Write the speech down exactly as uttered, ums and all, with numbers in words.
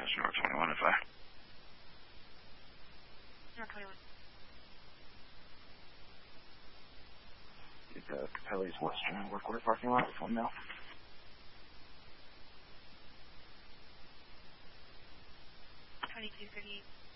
That's North twenty-one, if I... North twenty-one. Is uh, Capelli's Western work order parking lot with one mil? twenty-two thirty-eight.